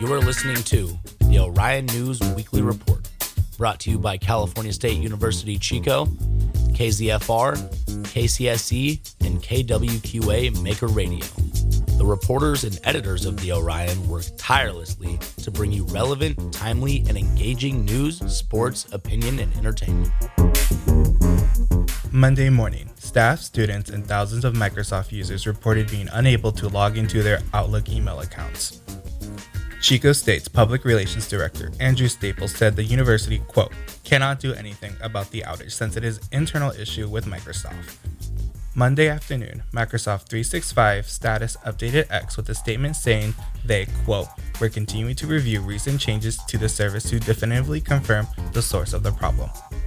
You are listening to the Orion News Weekly Report, brought to you by California State University Chico, KZFR, KCSE, and KWQA Maker Radio. The reporters and editors of the Orion work tirelessly to bring you relevant, timely, and engaging news, sports, opinion, and entertainment. Monday morning, staff, students, and thousands of Microsoft users reported being unable to log into their Outlook email accounts. Chico State's Public Relations Director, Andrew Staples, said the university, quote, cannot do anything about the outage since it is an internal issue with Microsoft. Monday afternoon, Microsoft 365 status updated X with a statement saying they, quote, were continuing to review recent changes to the service to definitively confirm the source of the problem.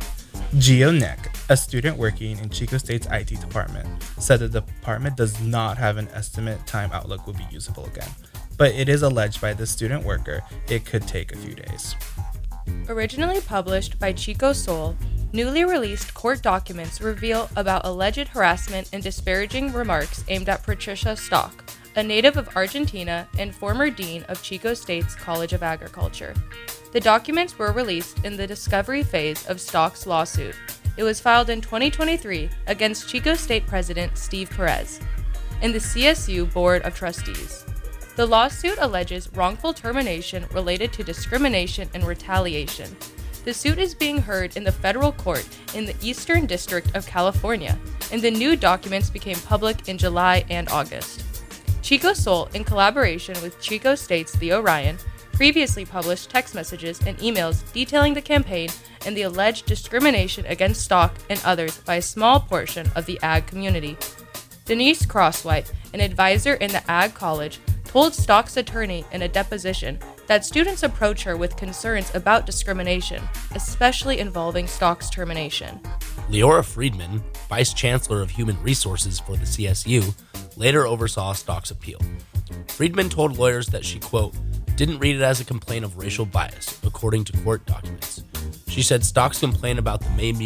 Gio Neck, a student working in Chico State's IT department, said the department does not have an estimate time Outlook will be usable again, but it is alleged by the student worker it could take a few days. Originally published by Chico Sol, newly released court documents reveal about alleged harassment and disparaging remarks aimed at Patricia Stock, a native of Argentina and former dean of Chico State's College of Agriculture. The documents were released in the discovery phase of Stock's lawsuit. It was filed in 2023 against Chico State President Steve Perez and the CSU Board of Trustees. The lawsuit alleges wrongful termination related to discrimination and retaliation. The suit is being heard in the federal court in the Eastern District of California, and the new documents became public in July and August. Chico Sol, in collaboration with Chico State's The Orion, previously published text messages and emails detailing the campaign and the alleged discrimination against Stock and others by a small portion of the ag community. Denise Crosswhite, an advisor in the ag college, told Stock's attorney in a deposition that students approach her with concerns about discrimination, especially involving Stock's termination. Leora Friedman, Vice Chancellor of Human Resources for the CSU, later oversaw Stock's appeal. Friedman told lawyers that she, quote, didn't read it as a complaint of racial bias, according to court documents. She said Stock's complaint about the May